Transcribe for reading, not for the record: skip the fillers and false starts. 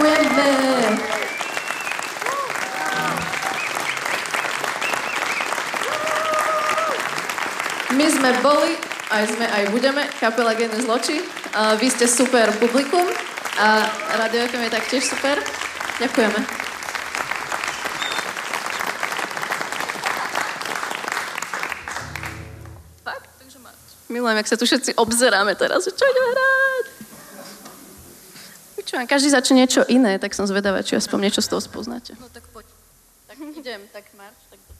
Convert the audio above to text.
Ďakujeme. My sme boli, aj budeme, kapela Geny z Loči. Vy ste super publikum a Radio FM je taktiež super. Ďakujeme. Fakt? Takže máš. Milujem, jak sa tu všetci obzeráme teraz. Čo ideme hrať? Počúvam, každý začne niečo iné, tak som zvedavá, či aspoň niečo z toho spoznáte. No tak poď. Tak idem, tak marš, tak